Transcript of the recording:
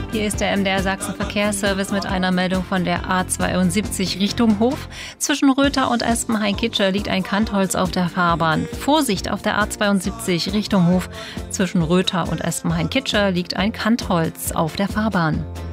Hier ist der MDR Sachsen Verkehrsservice mit einer Meldung von der A72 Richtung Hof. Zwischen Röther und Espenhain-Kitscher liegt ein Kantholz auf der Fahrbahn. Vorsicht auf der A72 Richtung Hof. Zwischen Röther und Espenhain-Kitscher liegt ein Kantholz auf der Fahrbahn.